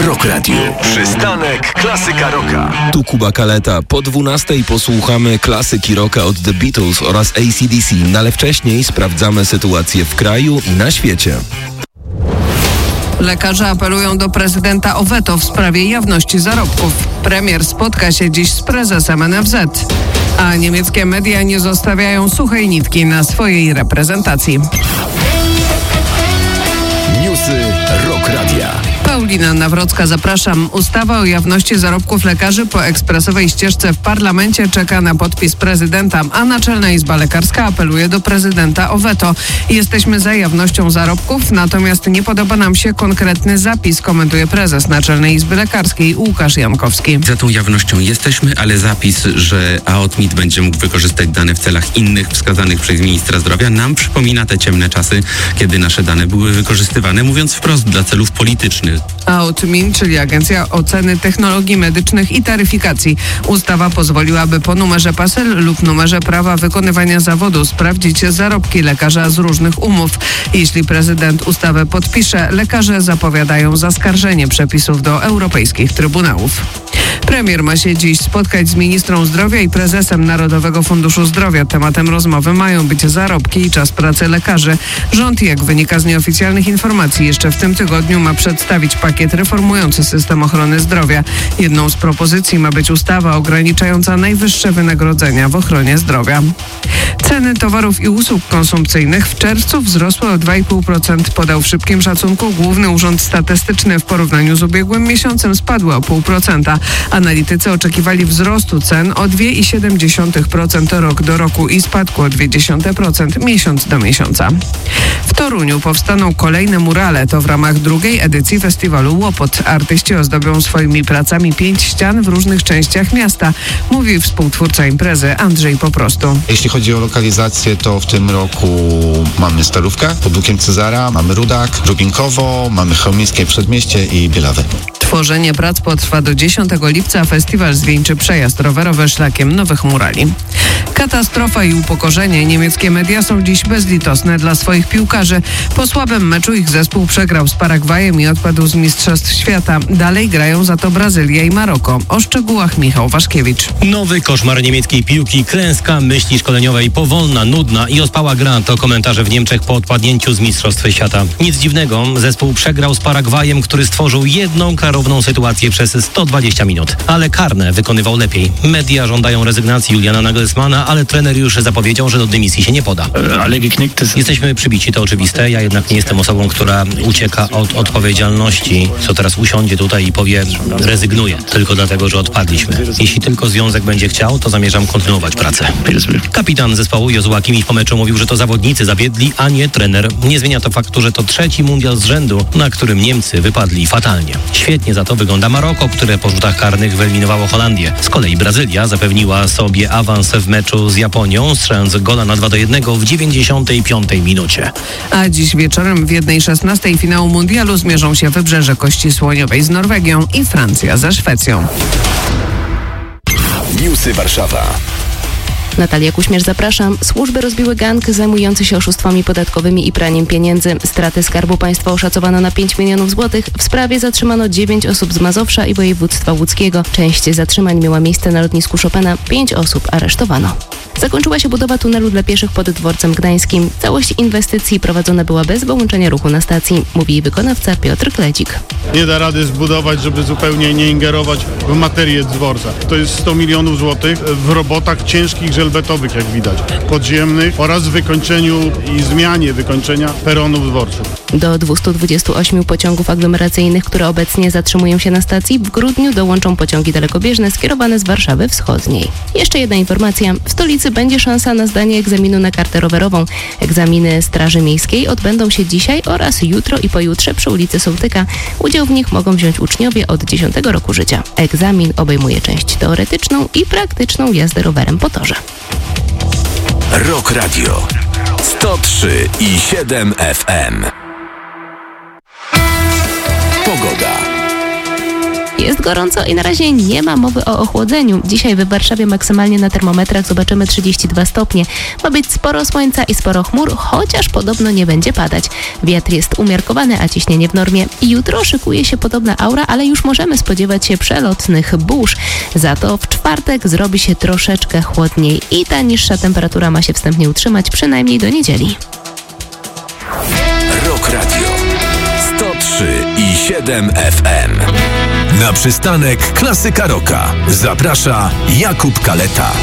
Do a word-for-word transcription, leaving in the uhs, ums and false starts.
Rock Radio. Przystanek Klasyka Rocka. Tu Kuba Kaleta. Po dwunastej posłuchamy klasyki rocka od The Beatles oraz A C D C, no ale wcześniej sprawdzamy sytuację w kraju i na świecie. Lekarze apelują do prezydenta o weto w sprawie jawności zarobków. Premier spotka się dziś z prezesem N F Z. A niemieckie media nie zostawiają suchej nitki na swojej reprezentacji. Newsy Rock Radia. Paulina Nawrocka, zapraszam. Ustawa o jawności zarobków lekarzy po ekspresowej ścieżce w parlamencie czeka na podpis prezydenta, a Naczelna Izba Lekarska apeluje do prezydenta o weto. Jesteśmy za jawnością zarobków, natomiast nie podoba nam się konkretny zapis, komentuje prezes Naczelnej Izby Lekarskiej Łukasz Jankowski. Za tą jawnością jesteśmy, ale zapis, że A O T M I T będzie mógł wykorzystać dane w celach innych wskazanych przez ministra zdrowia, nam przypomina te ciemne czasy, kiedy nasze dane były wykorzystywane, mówiąc wprost, dla celów politycznych. A O T M I T, czyli Agencja Oceny Technologii Medycznych i Taryfikacji. Ustawa pozwoliłaby po numerze PESEL lub numerze prawa wykonywania zawodu sprawdzić zarobki lekarza z różnych umów. Jeśli prezydent ustawę podpisze, lekarze zapowiadają zaskarżenie przepisów do europejskich trybunałów. Premier ma się dziś spotkać z ministrą zdrowia i prezesem Narodowego Funduszu Zdrowia. Tematem rozmowy mają być zarobki i czas pracy lekarzy. Rząd, jak wynika z nieoficjalnych informacji, jeszcze w tym tygodniu ma przedstawić pakiet reformujący system ochrony zdrowia. Jedną z propozycji ma być ustawa ograniczająca najwyższe wynagrodzenia w ochronie zdrowia. Ceny towarów i usług konsumpcyjnych w czerwcu wzrosły o dwa i pół procent. Podał w szybkim szacunku Główny Urząd Statystyczny. W porównaniu z ubiegłym miesiącem spadły o pół procenta. Analitycy oczekiwali wzrostu cen o dwa i siedem dziesiątych procent rok do roku i spadku o zero przecinek dwa dziesiąte procent miesiąc do miesiąca. W Toruniu powstaną kolejne murale. To w ramach drugiej edycji festiwalu Łopot. Artyści ozdobią swoimi pracami pięć ścian w różnych częściach miasta, mówi współtwórca imprezy Andrzej Poprostu. Jeśli chodzi o lokalizację, to w tym roku mamy Starówkę pod Łukiem Cezara, mamy Rudak, Rubinkowo, mamy Chełmińskie Przedmieście i Bielawę. Tworzenie prac potrwa do dziesiątego lipca. Festiwal zwieńczy przejazd rowerowy szlakiem nowych murali. Katastrofa i upokorzenie. Niemieckie media są dziś bezlitosne dla swoich piłkarzy. Po słabym meczu ich zespół przegrał z Paragwajem i odpadł z Mistrzostw Świata. Dalej grają za to Brazylia i Maroko. O szczegółach Michał Waszkiewicz. Nowy koszmar niemieckiej piłki, klęska myśli szkoleniowej, powolna, nudna i ospała gra. To komentarze w Niemczech po odpadnięciu z Mistrzostw Świata. Nic dziwnego, zespół przegrał z Paragwajem, który stworzył jedną klarowną sytuację przez sto dwadzieścia minut. Ale karne wykonywał lepiej. Media żądają rezygnacji Juliana Nagelsmana, ale trener już zapowiedział, że do dymisji się nie poda. Jesteśmy przybici, to oczywiste. Ja jednak nie jestem osobą, która ucieka od odpowiedzialności, co teraz usiądzie tutaj i powie rezygnuję, tylko dlatego, że odpadliśmy. Jeśli tylko związek będzie chciał, to zamierzam kontynuować pracę. Kapitan zespołu Jozua Kimmich po meczu mówił, że to zawodnicy zawiedli, a nie trener. Nie zmienia to faktu, że to trzeci mundial z rzędu, na którym Niemcy wypadli fatalnie. Świetnie za to wygląda Maroko, które po rzutach karnych wyeliminowało Holandię. Z kolei Brazylia zapewniła sobie awans w meczu z Japonią, strzelając gola na dwa do jednego w dziewięćdziesiątej piątej minucie. A dziś wieczorem w jednej szesnastej finału mundialu zmierzą się Wybrzeże Kości Słoniowej z Norwegią i Francja ze Szwecją. Newsy Warszawa. Natalia Kuśmierz, zapraszam. Służby rozbiły gang zajmujący się oszustwami podatkowymi i praniem pieniędzy. Straty Skarbu Państwa oszacowano na pięć milionów złotych. W sprawie zatrzymano dziewięć osób z Mazowsza i województwa łódzkiego. Część zatrzymań miała miejsce na lotnisku Chopina. Pięć osób aresztowano. Zakończyła się budowa tunelu dla pieszych pod dworcem gdańskim. Całość inwestycji prowadzona była bez wyłączenia ruchu na stacji, mówi jej wykonawca Piotr Kledzik. Nie da rady zbudować, żeby zupełnie nie ingerować w materię dworca. To jest sto milionów złotych w robotach ciężkich, żelbetowych, jak widać, podziemnych oraz w wykończeniu i zmianie wykończenia peronów dworców. Do dwieście dwadzieścia osiem pociągów aglomeracyjnych, które obecnie zatrzymują się na stacji, w grudniu dołączą pociągi dalekobieżne skierowane z Warszawy Wschodniej. Jeszcze jedna informacja. W stolicy będzie szansa na zdanie egzaminu na kartę rowerową. Egzaminy Straży Miejskiej odbędą się dzisiaj oraz jutro i pojutrze przy ulicy Sołtyka. Udział w nich mogą wziąć uczniowie od dziesiątego roku życia. Egzamin obejmuje część teoretyczną i praktyczną jazdę rowerem po torze. Rock Radio sto trzy i siedem F M. Pogoda. Jest gorąco i na razie nie ma mowy o ochłodzeniu. Dzisiaj w Warszawie maksymalnie na termometrach zobaczymy trzydzieści dwa stopnie. Ma być sporo słońca i sporo chmur, chociaż podobno nie będzie padać. Wiatr jest umiarkowany, a ciśnienie w normie. Jutro szykuje się podobna aura, ale już możemy spodziewać się przelotnych burz. Za to w czwartek zrobi się troszeczkę chłodniej i ta niższa temperatura ma się wstępnie utrzymać przynajmniej do niedzieli. Rock Radio sto trzy i siedem F M. Na przystanek Klasyka Rocka zaprasza Jakub Kaleta.